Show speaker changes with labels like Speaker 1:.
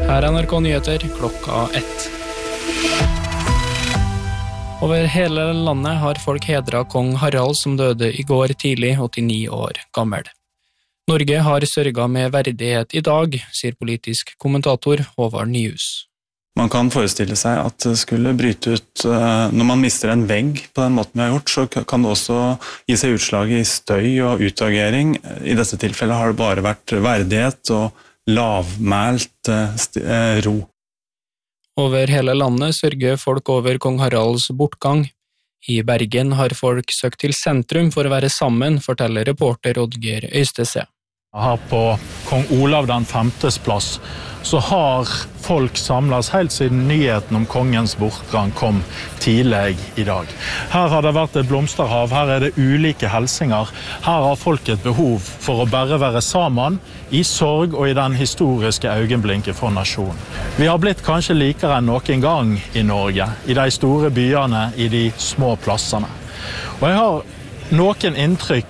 Speaker 1: Her er NRK Nyheter klokka 1. Over hele landet har folk hedret kong Harald som døde i går tidlig, 89 år gammel. Norge har sørget med verdighet i dag, sier politisk kommentator Håvard Nyhus.
Speaker 2: Man kan forestille seg at det skulle bryte ut, når man mister en vegg på den måten vi har gjort, så kan det også gi seg utslag i støy og utagering. I dette tilfellet har det bare vært verdighet og lavmælt ro.
Speaker 1: Over hele landet sørger folk over kong Haralds bortgang. I Bergen har folk søkt til sentrum for å være sammen, forteller reporter Oddgeir Øystese.
Speaker 3: Her på kong Olav den 5. plass så har folk samlet helt siden nyheten om kongens bortgang kom tidlig i dag. Her har det vært et blomsterhav, her er det ulike helsinger. Her har folk et behov for å bare være sammen i sorg og i den historiske øyeblikket for nasjonen. Vi har blitt kanskje likere enn noen gang i Norge, i de store byene, i de små plassene. Og jeg har noen inntrykk